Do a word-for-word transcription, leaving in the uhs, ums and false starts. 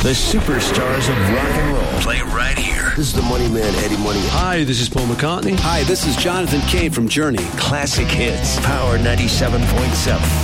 The superstars of rock and roll play right here. This is the Money Man, Eddie Money. Hi, this is Paul McCartney. Hi, this is Jonathan Cain from Journey. Classic hits. Power ninety-seven point seven.